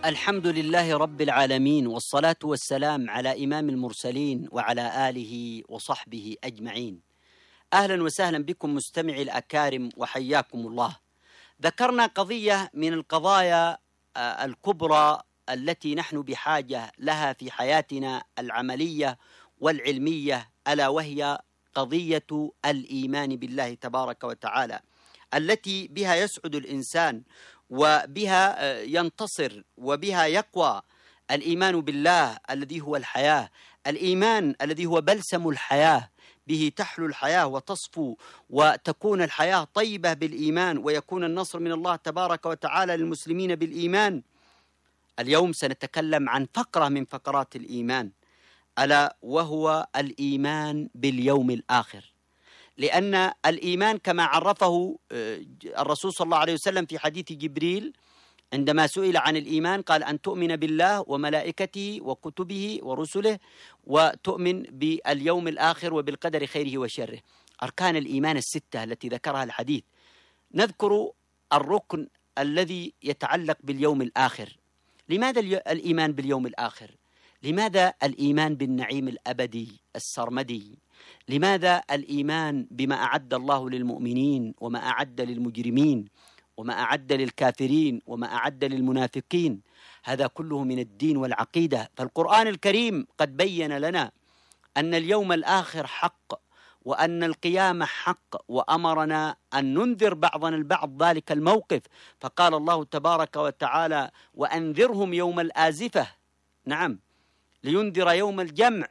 الحمد لله رب العالمين، والصلاة والسلام على إمام المرسلين وعلى آله وصحبه أجمعين. أهلا وسهلا بكم مستمعي الأكارم وحياكم الله. ذكرنا قضية من القضايا الكبرى التي نحن بحاجة لها في حياتنا العملية والعلمية، ألا وهي قضية الإيمان بالله تبارك وتعالى، التي بها يسعد الإنسان وبها ينتصر وبها يقوى. الإيمان بالله الذي هو الحياة، الإيمان الذي هو بلسم الحياة، به تحلو الحياة وتصفو وتكون الحياة طيبة بالإيمان، ويكون النصر من الله تبارك وتعالى للمسلمين بالإيمان. اليوم سنتكلم عن فقرة من فقرات الإيمان، ألا وهو الإيمان باليوم الآخر. لأن الإيمان كما عرفه الرسول صلى الله عليه وسلم في حديث جبريل عندما سئل عن الإيمان، قال: أن تؤمن بالله وملائكته وكتبه ورسله، وتؤمن باليوم الآخر وبالقدر خيره وشره. أركان الإيمان الستة التي ذكرها الحديث. نذكر الركن الذي يتعلق باليوم الآخر. لماذا الإيمان باليوم الآخر؟ لماذا الإيمان بالنعيم الأبدي السرمدي؟ لماذا الإيمان بما أعد الله للمؤمنين وما أعد للمجرمين وما أعد للكافرين وما أعد للمنافقين؟ هذا كله من الدين والعقيدة. فالقرآن الكريم قد بين لنا أن اليوم الآخر حق، وأن القيامة حق، وأمرنا أن ننذر بعضنا البعض ذلك الموقف. فقال الله تبارك وتعالى: وأنذرهم يوم الآزفة، نعم، لينذر يوم الجمع.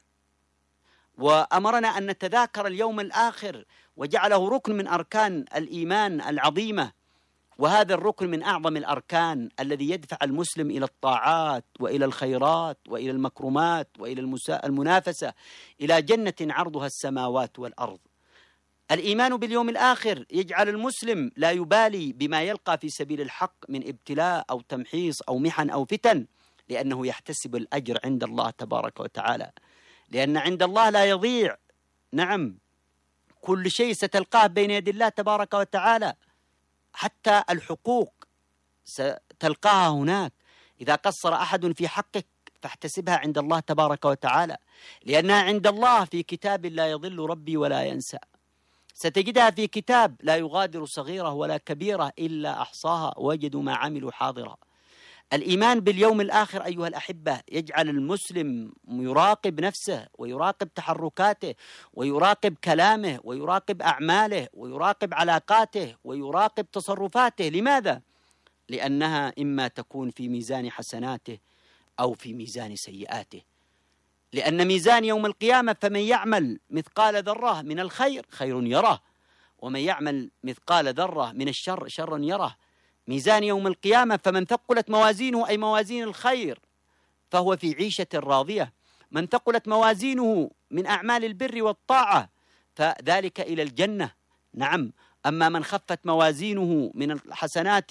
وأمرنا أن نتذاكر اليوم الآخر، وجعله ركن من أركان الإيمان العظيمة. وهذا الركن من أعظم الأركان الذي يدفع المسلم إلى الطاعات وإلى الخيرات وإلى المكرمات وإلى المنافسة إلى جنة عرضها السماوات والأرض. الإيمان باليوم الآخر يجعل المسلم لا يبالي بما يلقى في سبيل الحق من ابتلاء أو تمحيص أو محن أو فتن، لأنه يحتسب الأجر عند الله تبارك وتعالى، لأن عند الله لا يضيع. نعم، كل شيء ستلقاه بين يدي الله تبارك وتعالى، حتى الحقوق ستلقاها هناك. إذا قصر أحد في حقك فاحتسبها عند الله تبارك وتعالى، لأنها عند الله في كتاب لا يضل ربي ولا ينسى. ستجدها في كتاب لا يغادر صغيرة ولا كبيرة إلا أحصاها، وجدوا ما عملوا حاضرا. الإيمان باليوم الآخر أيها الأحبة يجعل المسلم يراقب نفسه ويراقب تحركاته ويراقب كلامه ويراقب أعماله ويراقب علاقاته ويراقب تصرفاته. لماذا؟ لأنها إما تكون في ميزان حسناته أو في ميزان سيئاته. لأن ميزان يوم القيامة: فمن يعمل مثقال ذرة من الخير خير يره، ومن يعمل مثقال ذرة من الشر شر يره. ميزان يوم القيامة: فمن ثقلت موازينه، أي موازين الخير، فهو في عيشة راضية. من ثقلت موازينه من أعمال البر والطاعة فذلك إلى الجنة. نعم. أما من خفت موازينه من الحسنات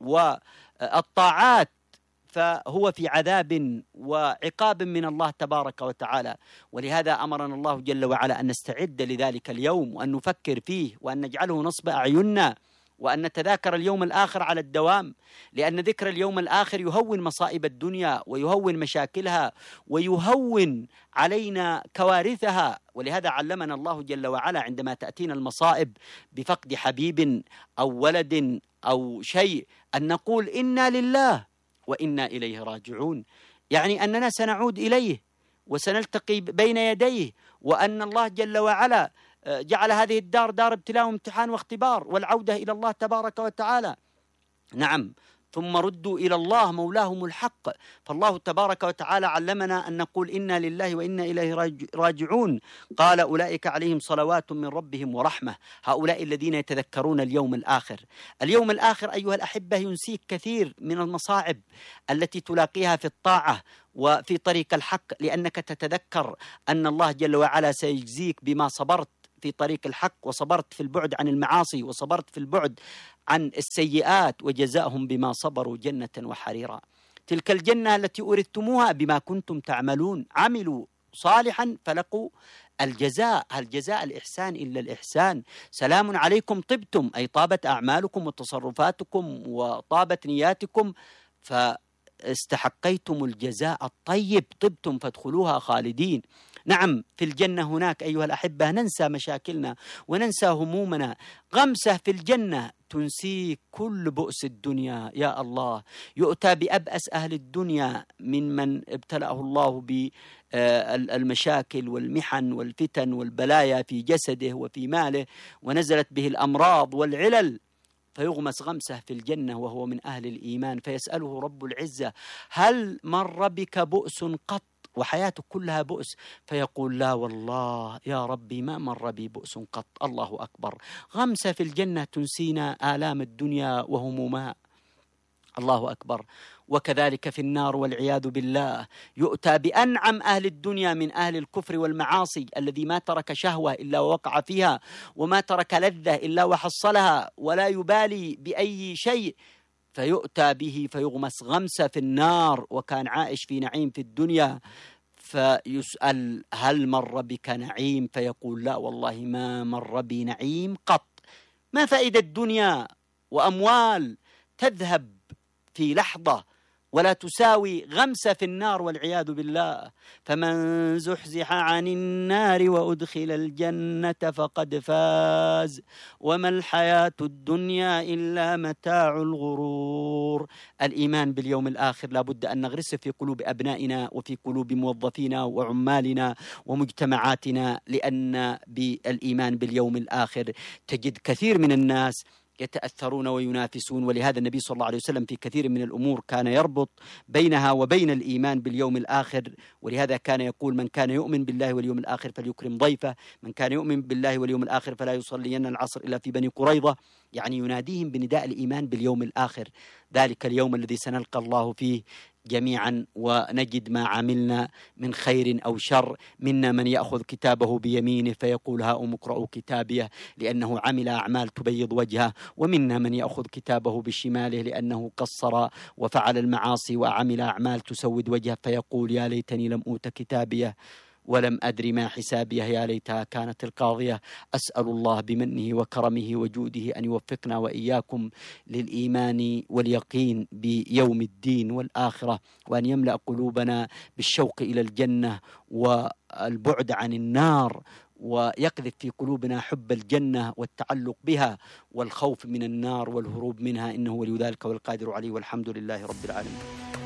والطاعات فهو في عذاب وعقاب من الله تبارك وتعالى. ولهذا أمرنا الله جل وعلا أن نستعد لذلك اليوم، وأن نفكر فيه، وأن نجعله نصب أعيننا، وأن نتذاكر اليوم الآخر على الدوام. لأن ذكر اليوم الآخر يهون مصائب الدنيا ويهون مشاكلها ويهون علينا كوارثها. ولهذا علمنا الله جل وعلا عندما تأتينا المصائب بفقد حبيب أو ولد أو شيء أن نقول: إنا لله وإنا إليه راجعون، يعني أننا سنعود إليه وسنلتقي بين يديه، وأن الله جل وعلا جعل هذه الدار دار ابتلاء وامتحان واختبار، والعودة إلى الله تبارك وتعالى. نعم. ثم ردوا إلى الله مولاهم الحق. فالله تبارك وتعالى علمنا أن نقول: إنا لله وإنا إليه راجعون. قال: أولئك عليهم صلوات من ربهم ورحمة. هؤلاء الذين يتذكرون اليوم الآخر. اليوم الآخر أيها الأحبة ينسيك كثير من المصاعب التي تلاقيها في الطاعة وفي طريق الحق، لأنك تتذكر أن الله جل وعلا سيجزيك بما صبرت في طريق الحق، وصبرت في البعد عن المعاصي، وصبرت في البعد عن السيئات، وجزاهم بما صبروا جنة وحريرا. تلك الجنة التي أورثتموها بما كنتم تعملون. عملوا صالحا فلقوا الجزاء. هل جزاء الإحسان إلا الإحسان؟ سلام عليكم طبتم، أي طابت أعمالكم وتصرفاتكم وطابت نياتكم. استحقيتم الجزاء الطيب، طبتم فادخلوها خالدين. نعم، في الجنة هناك أيها الأحبة ننسى مشاكلنا وننسى همومنا. غمسة في الجنة تنسيك كل بؤس الدنيا. يا الله، يؤتى بأبأس أهل الدنيا من ابتلأه الله بالمشاكل والمحن والفتن والبلايا في جسده وفي ماله، ونزلت به الأمراض والعلل، فيغمس غمسة في الجنة وهو من أهل الإيمان، فيسأله رب العزة: هل مر بك بؤس قط؟ وحياته كلها بؤس، فيقول: لا والله يا ربي ما مر بي بؤس قط. الله أكبر، غمسة في الجنة تنسينا آلام الدنيا وهمومها. الله أكبر. وكذلك في النار والعياذ بالله، يؤتى بأنعم أهل الدنيا من أهل الكفر والمعاصي، الذي ما ترك شهوة إلا ووقع فيها، وما ترك لذة إلا وحصلها، ولا يبالي بأي شيء، فيؤتى به فيغمس غمسة في النار، وكان عائش في نعيم في الدنيا، فيسأل: هل مر بك نعيم؟ فيقول: لا والله ما مر بي نعيم قط. ما فائدة الدنيا وأموال تذهب في لحظة ولا تساوي غمسة في النار والعياذ بالله. فمن زحزح عن النار وأدخل الجنة فقد فاز وما الحياة الدنيا إلا متاع الغرور. الإيمان باليوم الآخر لا بد أن نغرسه في قلوب أبنائنا وفي قلوب موظفينا وعمالنا ومجتمعاتنا، لأن بالإيمان باليوم الآخر تجد كثير من الناس يتأثرون وينافسون، ولهذا النبي صلى الله عليه وسلم في كثير من الأمور كان يربط بينها وبين الإيمان باليوم الآخر، ولهذا كان يقول: من كان يؤمن بالله واليوم الآخر فليكرم ضيفه، من كان يؤمن بالله واليوم الآخر فلا يصلين العصر إلا في بني قريظة، يعني يناديهم بنداء الإيمان باليوم الآخر، ذلك اليوم الذي سنلقى الله فيه جميعا ونجد ما عملنا من خير أو شر. منا من يأخذ كتابه بيمينه فيقول: هاؤم اقرءوا كتابيه، لأنه عمل أعمال تبيض وجهه، ومنا من يأخذ كتابه بشماله لأنه قصر وفعل المعاصي وعمل أعمال تسود وجهه، فيقول: يا ليتني لم أوت كتابيه ولم أدري ما حسابيه، يا ليتها كانت القاضية. أسأل الله بمنه وكرمه وجوده أن يوفقنا وإياكم للإيمان واليقين بيوم الدين والآخرة، وأن يملأ قلوبنا بالشوق إلى الجنة والبعد عن النار، ويقذف في قلوبنا حب الجنة والتعلق بها والخوف من النار والهروب منها، إنه ولي ذلك والقادر عليه، والحمد لله رب العالمين.